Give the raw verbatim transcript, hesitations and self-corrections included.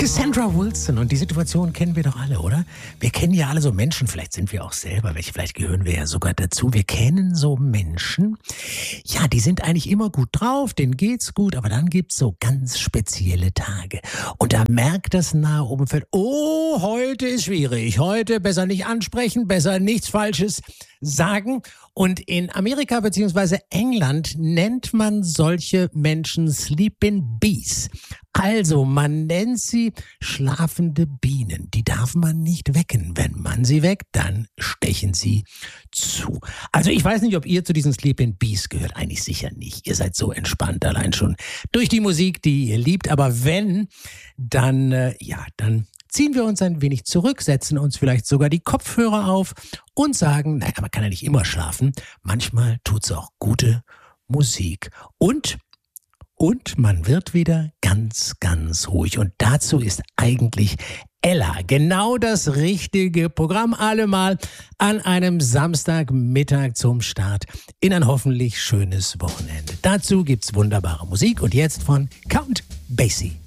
Cassandra Wilson, und die Situation kennen wir doch alle, oder? Wir kennen ja alle so Menschen, vielleicht sind wir auch selber welche, vielleicht gehören wir ja sogar dazu. Wir kennen so Menschen, ja, die sind eigentlich immer gut drauf, denen geht's gut, aber dann gibt's so ganz spezielle Tage. Und da merkt das nahe Umfeld, oh, heute ist schwierig, heute besser nicht ansprechen, besser nichts Falsches sagen. Und in Amerika bzw. England nennt man solche Menschen Sleeping Bees. Also man nennt sie schlafende Bienen. Die darf man nicht wecken. Wenn man sie weckt, dann stechen sie zu. Also ich weiß nicht, ob ihr zu diesen Sleeping Bees gehört. Eigentlich sicher nicht. Ihr seid so entspannt, allein schon durch die Musik, die ihr liebt. Aber wenn, dann, äh, ja, dann ziehen wir uns ein wenig zurück, setzen uns vielleicht sogar die Kopfhörer auf und sagen, naja, man kann ja nicht immer schlafen. Manchmal tut's auch gute Musik. Und Und man wird wieder ganz, ganz ruhig. Und dazu ist eigentlich Ella genau das richtige Programm. Allemal an einem Samstagmittag zum Start in ein hoffentlich schönes Wochenende. Dazu gibt's wunderbare Musik. Und jetzt von Count Basie.